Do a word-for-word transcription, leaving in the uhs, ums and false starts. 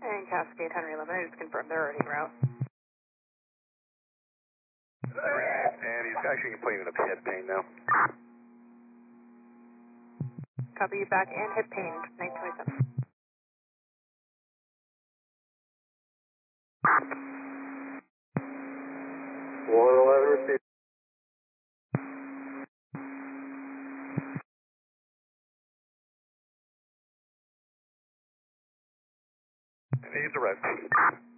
And Cascade Henry eleven, I just confirmed they're already en route. And he's actually complaining of head pain now. Copy you back and hip pain, nine twenty-seven. one eleven received. And he's arrived.